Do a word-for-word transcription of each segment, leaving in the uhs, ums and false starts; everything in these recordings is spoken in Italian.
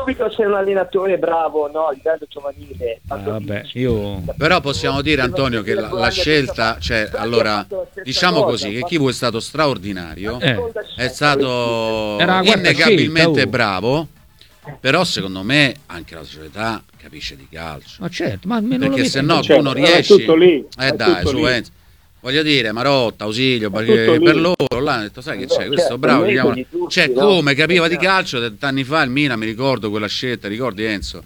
subito se un allenatore è bravo, no, a livello giovanile. Ah, vabbè, io... Però possiamo dire, Antonio, che la, la scelta, cioè, allora, diciamo così, che Chivu è stato straordinario, Eh. è stato Era la quarta innegabilmente scelta, oh. bravo, però secondo me anche la società capisce di calcio. Ma certo, ma almeno Perché lo se metti- no certo, tu non è riesci. tutto lì, Eh è dai, tutto su lì. Enzo. Voglio dire, Marotta, Ausilio, tutto per lì. loro, là hanno detto, sai che c'è, No, questo certo, bravo, il chiamano- merito di tutti, cioè no? come capiva di Esatto. calcio anni fa il Milan, mi ricordo quella scelta, ricordi Enzo?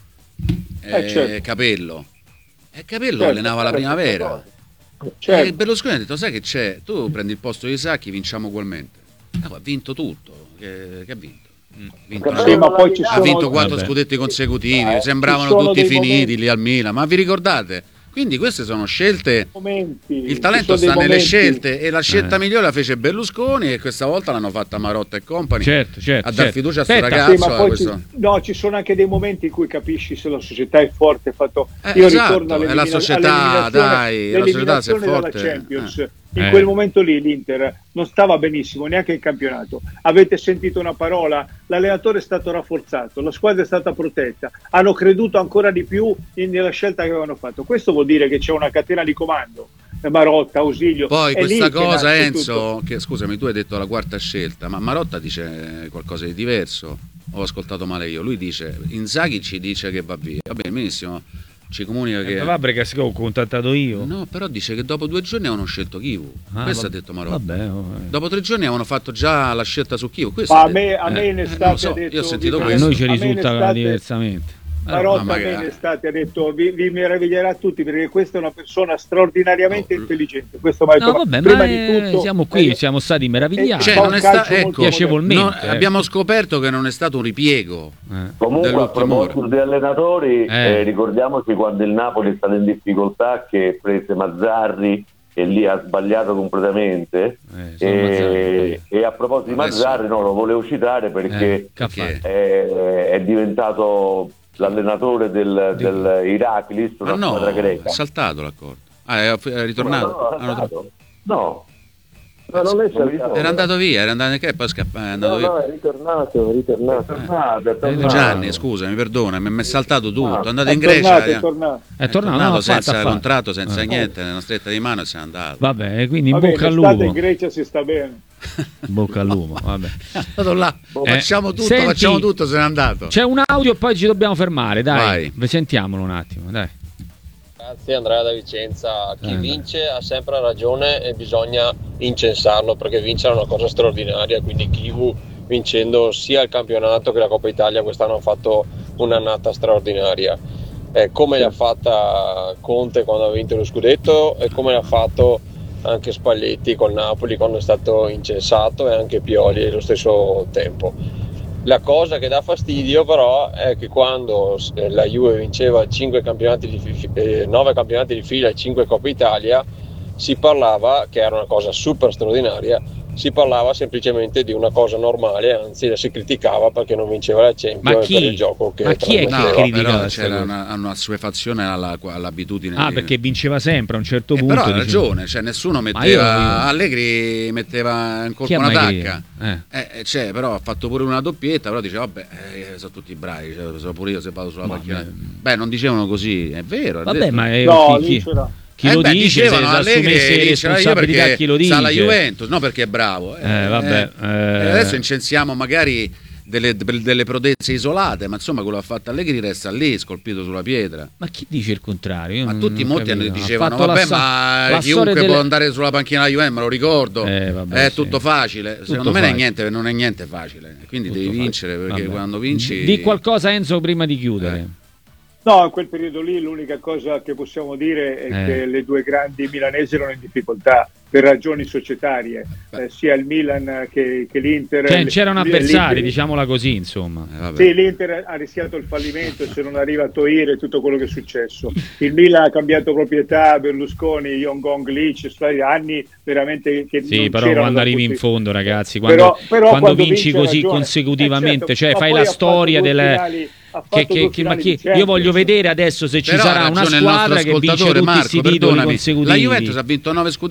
Eh, Eh, certo. Capello. E Capello Certo, allenava la primavera. Certo. E Berlusconi ha detto, sai che c'è? Tu prendi il posto di Sacchi, vinciamo ugualmente. Ah, ha vinto tutto. Che, che ha vinto? Ha vinto, una- Sì, ma poi ci ha sono- vinto quattro Vabbè. scudetti consecutivi, Eh, sembravano ci sono tutti dei finiti momenti- lì al Milan, ma vi ricordate? Quindi queste sono scelte. momenti, Il ci talento sono dei sta nelle momenti- scelte e la scelta Eh. migliore la fece Berlusconi e questa volta l'hanno fatta Marotta e compagni. Certo, certo, a dar certo. fiducia a sto Aspetta, ragazzo. Sì, ma a poi questo- ci, no, ci sono anche dei momenti in cui capisci se la società è forte. è Fatto, Eh, io esatto, ritorno è la all'elimina- società, all'eliminazione- dai, la società se è l'eliminazione dalla forte, Champions. eh. In Eh. quel momento lì l'Inter non stava benissimo neanche in campionato. Avete sentito una parola? L'allenatore è stato rafforzato, la squadra è stata protetta, hanno creduto ancora di più in- nella scelta che avevano fatto. Questo vuol dire che c'è una catena di comando. Marotta, Ausilio. Poi è lì questa che cosa, nasce Enzo, tutto. che scusami, tu hai detto la quarta scelta, ma Marotta dice qualcosa di diverso. Ho ascoltato male io. Lui dice, Inzaghi ci dice che va via. Va bene, benissimo, ci comunica che... Fabregas che ho contattato io. No, però dice che dopo due giorni avevano scelto Chivu. Ah, Questo vabbè. ha detto Marotta. Vabbè, vabbè. Dopo tre giorni avevano fatto già la scelta su Chivu. Questo Ma ha a me, detto. a me in Eh, estate non lo so, ha detto io ho sentito vi- A questo. noi ci a me in risulta estate- diversamente. Marotta ma a me in magari. estate ha detto vi, vi meraviglierà tutti perché questa è una persona straordinariamente Oh, intelligente. Questo mi ha detto, No, vabbè, prima ma di eh, tutto siamo qui, eh, siamo stati meravigliati. Cioè, fa un non è sta- calcio ecco, molto piacevolmente. No, eh. abbiamo scoperto che non è stato un ripiego. Eh. Comunque a dell'ultima ora. proposito di allenatori, Eh. eh, ricordiamoci quando il Napoli è stato in difficoltà che prese Mazzarri e lì ha sbagliato completamente Eh, sono e, Mazzarri. e a proposito di Adesso- Mazzarri no, lo volevo citare perché Eh, che ha perché- fatto? è, è diventato l'allenatore del, del Iraklis, Ma una no, squadra è greca. saltato l'accordo. Ah, è, è ritornato. No, no, Ah, no, no, no. No, non è Non mi saltato. era andato via, era andato, che è poi scappa- è andato No, via. no, è ritornato, è ritornato. tornato, è Eh, tornato. Gianni, scusa, mi perdona, mi è saltato tutto. È andato è in tornato, Grecia, è eh. tornato. È tornato, no, tornato ha fatto, senza ha fatto. contratto, senza Eh. niente, nella stretta di mano e se n'è andato. Vabbè, quindi in Va bene, bocca al l'estate in lupo. Grecia si sta bene. In bocca al lupo, vabbè. È andato là, Eh, facciamo tutto, senti, facciamo tutto, se n'è andato. C'è un audio e poi ci dobbiamo fermare, dai. Vai. Vi sentiamolo un attimo, dai. Grazie Andrea da Vicenza. Chi Eh. vince ha sempre ragione e bisogna incensarlo perché vincere è una cosa straordinaria, quindi Chivu vincendo sia il campionato che la Coppa Italia quest'anno ha fatto un'annata straordinaria. Eh, come l'ha fatta Conte quando ha vinto lo scudetto e come l'ha fatto anche Spalletti col Napoli quando è stato incensato e anche Pioli allo stesso tempo. La cosa che dà fastidio però è che quando eh, la Juve vinceva cinque campionati di fi- eh, nove campionati di fila e cinque Coppa Italia si parlava, che era una cosa super straordinaria, si parlava semplicemente di una cosa normale, anzi la si criticava perché non vinceva la Champions Ma chi? per il gioco che Ma chi è che trasmetteva. No, critica però questa c'era cosa? una, una assuefazione alla, all'abitudine. Ah, di- perché vinceva sempre a un certo Eh, punto. però ha dice- ragione, cioè nessuno Ma metteva io- io- Allegri metteva in Chi colpo ha una mai tacca. criticato? Eh. Eh, eh, c'è, però ha fatto pure una doppietta, però dice vabbè, eh, sono tutti bravi, cioè, sono pure io se vado sulla Ma panchina. beh. Beh, non dicevano così, è vero. ha Vabbè, detto. ma è No, chi, lì chi- c'era. chi Eh lo beh, dice, se dicevano si assumesse Allegri le dice, "Ah, io responsabilità perché chi lo sta alla dice. Juventus, no perché è bravo. Eh, vabbè, eh. Adesso incensiamo magari delle, delle prodezze isolate, ma insomma quello che ha fatto Allegri resta lì, scolpito sulla pietra. Ma chi dice il contrario? Io Ma non- tutti non molti capito. hanno- Ha dicevano fatto la vabbè sta- ma la chiunque storia può delle- andare sulla panchina della Juventus, me lo ricordo. Eh, vabbè, è sì. tutto facile. Tutto Secondo me non è, facile. niente, non è niente facile. Quindi Tutto devi facile. vincere perché Vabbè. quando vinci. Di qualcosa Enzo prima di chiudere. Eh. No, in quel periodo lì l'unica cosa che possiamo dire è Eh. che le due grandi milanesi erano in difficoltà per ragioni societarie, eh, sia il Milan che, che l'Inter. Cioè, c'erano avversari, L'Inter- diciamola così, insomma. Eh, vabbè. Sì, l'Inter ha rischiato il fallimento se non arriva aToire tutto quello che è successo. Il Milan ha cambiato proprietà, Berlusconi, Yongong Lich, stati anni veramente che Sì, non però c'erano quando dal arrivi in punto di- fondo, ragazzi, quando, Però- però quando quando vinci vince ha così ragione. consecutivamente, Eh, certo, cioè ma fai poi la ha fatto storia due del... finali, ha Che, fatto che- due che- ma finali chi- di Champions. io voglio vedere adesso se ci Però sarà ha una ragione il nostro squadra che vince ascoltatore tutti Marco, questi titoli perdonami. consecutivi. La Juventus ha vinto nove scudetti consecutivi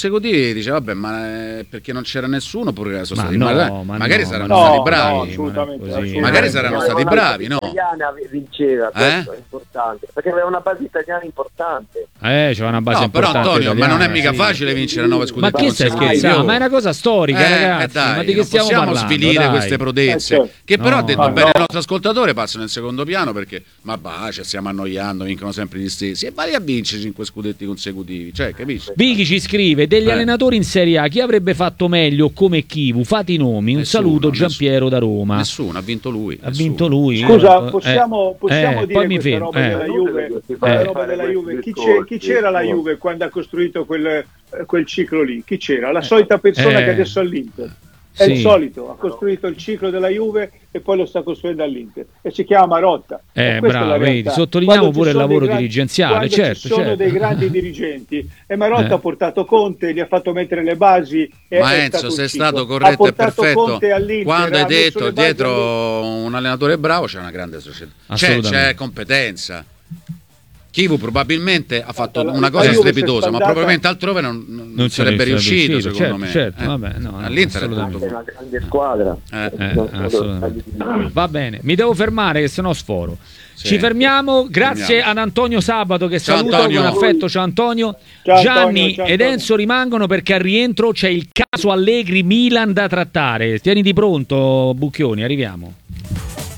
consecutivi, dice vabbè, ma eh, perché non c'era nessuno, pure sono Ma stati no, magari, ma magari no, saranno no, stati no, bravi. assolutamente, Così. assolutamente. Magari saranno Aveva stati una bravi, base no? italiana vinceva, questo Eh? è importante, perché aveva una base italiana importante. Eh, c'è una base No, però importante Antonio, ma non è italiana, mica sì. facile vincere nove Ma scudetti che stai consecutivi. scherzando? oh. Ma è una cosa storica, Eh, ragazzi. eh, dai, ma di che non stiamo possiamo parlando? svilire dai. queste prodezze, Eh, certo. che però No. ha detto Ah, bene no. il nostro ascoltatore, passano in secondo piano perché ma bah, ci stiamo annoiando, vincono sempre gli stessi e vai a vincere cinque scudetti consecutivi, cioè, capisci? Vicky ci scrive: degli Eh. allenatori in Serie A chi avrebbe fatto meglio come Chivu? Fate i nomi. Un Nessuno, saluto, nessuno. Giampiero da Roma. Nessuno, ha vinto lui. Ha nessuno. vinto lui. Scusa, Eh, possiamo, possiamo eh, dire poi mi questa fermo. roba eh. della Juve? Eh. Questa roba della Juve. Chi, c'è- chi c'era la Juve quando ha costruito quel, eh, quel ciclo lì? Chi c'era? La solita persona Eh. che adesso è all'Inter. È Sì. il solito, ha costruito il ciclo della Juve e poi lo sta costruendo all'Inter e si chiama Marotta. Eh, E questa è la bravo, realtà. vedi, sottolineiamo Quando ci pure il sono lavoro dei grandi- dirigenziale, quando certo, ci sono certo. dei grandi dirigenti e Marotta Eh. ha portato Conte, gli ha fatto mettere le basi. e è Ma stato Enzo, un sei ciclo. stato Ha corretto e portato perfetto. Conte all'Inter, Quando ha hai messo detto le basi dietro un allenatore bravo c'è una grande società. C'è, Assolutamente. c'è competenza. Chivu probabilmente ha fatto La- una la cosa Juve si è strepitosa, ma spandata- probabilmente altrove non, non Non sarebbe sarebbe riuscito, riuscito, secondo certo, me. certo, Eh. vabbè, no, no, All'Inter è assolutamente. tutto È una grande squadra. Eh, Eh, assolutamente. Va bene, mi devo fermare che sennò sforo. Sì. Ci fermiamo, grazie Fermiamo. ad Antonio Sabato che Ciao, saluto Antonio. con affetto. Ciao Antonio. Ciao, Gianni Antonio, ciao, ed Antonio. Enzo rimangono perché al rientro c'è il caso Allegri Milan da trattare. Tieniti pronto, Bucchioni, arriviamo.